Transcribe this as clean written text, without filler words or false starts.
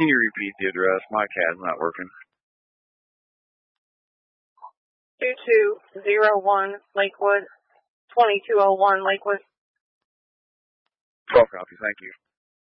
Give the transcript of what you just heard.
Can you repeat the address? My CAD's not working. 2201 Lakewood, 2201 Lakewood. 12 copy, thank you.